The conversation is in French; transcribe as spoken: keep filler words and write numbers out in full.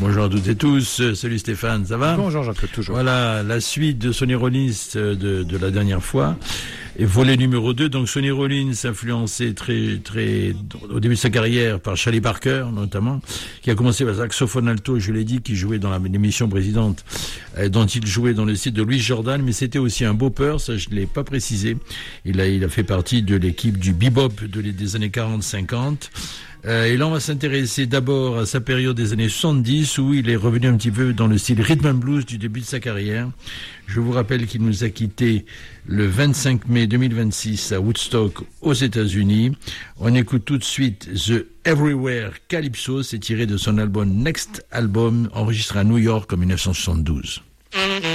Bonjour à toutes et tous. Salut Stéphane, ça va? Bonjour Jean-Claude, toujours. Voilà, la suite de Sonny Rollins de, de la dernière fois. Et volet numéro deux, donc Sonny Rollins, influencé très, très, au début de sa carrière par Charlie Parker, notamment, qui a commencé par saxophone alto, je l'ai dit, qui jouait dans l'émission précédente, euh, dont il jouait dans le style de Louis Jordan, mais c'était aussi un bopper, ça je ne l'ai pas précisé. Il a, il a fait partie de l'équipe du bebop de, des années quarante cinquante. Euh, et là, on va s'intéresser d'abord à sa période des années soixante-dix, où il est revenu un petit peu dans le style rhythm and blues du début de sa carrière. Je vous rappelle qu'il nous a quittés le vingt-cinq mai deux mille vingt-six à Woodstock, aux États-Unis. On écoute tout de suite The Everywhere Calypso, c'est tiré de son album Next Album, enregistré à New York en mille neuf cent soixante-douze.